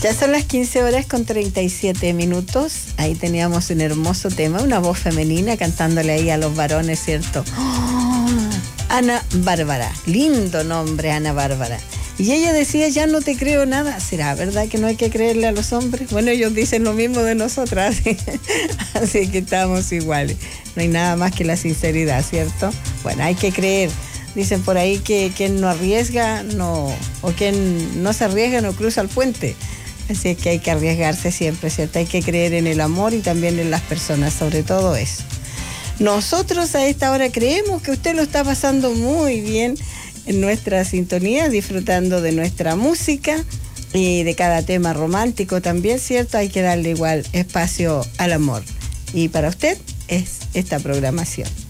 Ya son las 15:37. Ahí teníamos un hermoso tema, una voz femenina cantándole ahí a los varones, ¿cierto? Oh, Ana Bárbara, lindo nombre, Ana Bárbara. Y ella decía, ya no te creo nada. ¿Será verdad que no hay que creerle a los hombres? Bueno, ellos dicen lo mismo de nosotras, así que estamos iguales. No hay nada más que la sinceridad, ¿cierto? Bueno, hay que creer. Dicen por ahí que quien no arriesga, no, o quien no se arriesga no cruza el puente. Así es que hay que arriesgarse siempre, ¿cierto? Hay que creer en el amor y también en las personas, sobre todo eso. Nosotros a esta hora creemos que usted lo está pasando muy bien en nuestra sintonía, disfrutando de nuestra música y de cada tema romántico también, ¿cierto? Hay que darle igual espacio al amor. Y para usted es esta programación.